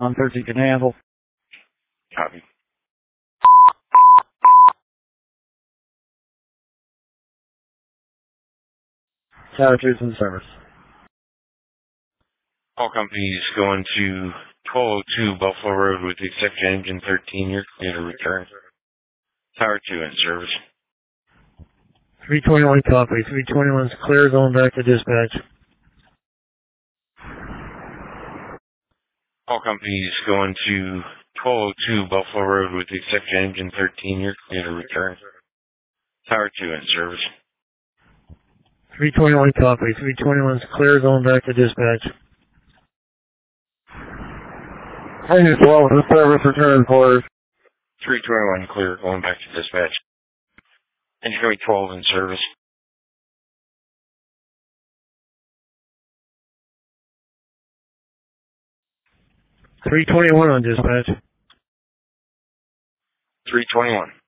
On 13 can handle. Copy. Tower 2's in service. All companies going to 1202 Buffalo Road with the exception of engine 13. You're clear to return. Tower 2 in service. 321 copy. 321's clear, going back to dispatch. All companies going to 1202 Buffalo Road with the exception of engine 13. You're clear to return. Tower 2 in service. 321 copy. 321's clear, going back to dispatch. Engine 12 in service, return clear. 321 clear, going back to dispatch. Engine 12 in service. 321 on dispatch. 321.